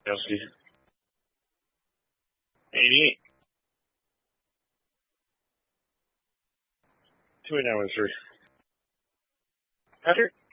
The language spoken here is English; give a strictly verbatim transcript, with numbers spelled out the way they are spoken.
Kelsey. eighty-eight. two eight nine one three. Patrick?